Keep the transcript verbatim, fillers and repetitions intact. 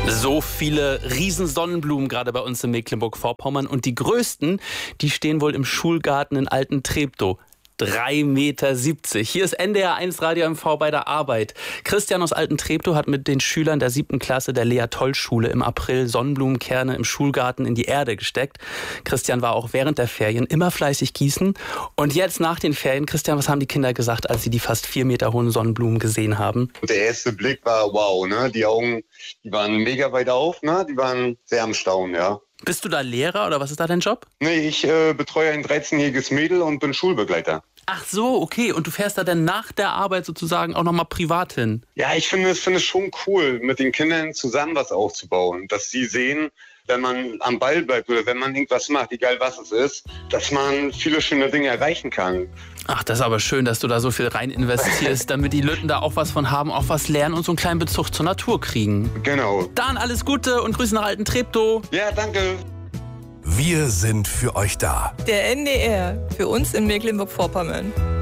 So viele Riesensonnenblumen gerade bei uns in Mecklenburg-Vorpommern. Und die größten, die stehen wohl im Schulgarten in Alten-Treptow. drei Meter siebzig. Hier ist N D R eins Radio M V bei der Arbeit. Christian aus Alten-Treptow hat mit den Schülern der siebten Klasse der Lea-Toll-Schule im April Sonnenblumenkerne im Schulgarten in die Erde gesteckt. Christian war auch während der Ferien immer fleißig gießen. Und jetzt nach den Ferien, Christian, was haben die Kinder gesagt, als sie die fast vier Meter hohen Sonnenblumen gesehen haben? Der erste Blick war wow, ne? Die Augen, die waren mega weit auf, ne? Die waren sehr am Staunen, ja. Bist du da Lehrer oder was ist da dein Job? Nee, ich äh, betreue ein dreizehnjähriges Mädel und bin Schulbegleiter. Ach so, okay. Und du fährst da dann nach der Arbeit sozusagen auch nochmal privat hin? Ja, ich finde es finde es schon cool, mit den Kindern zusammen was aufzubauen. Dass sie sehen, wenn man am Ball bleibt oder wenn man irgendwas macht, egal was es ist, dass man viele schöne Dinge erreichen kann. Ach, das ist aber schön, dass du da so viel rein investierst, damit die Lütten da auch was von haben, auch was lernen und so einen kleinen Bezug zur Natur kriegen. Genau. Dann alles Gute und Grüße nach Alten-Treptow. Ja, danke. Wir sind für euch da. Der N D R, für uns in Mecklenburg-Vorpommern.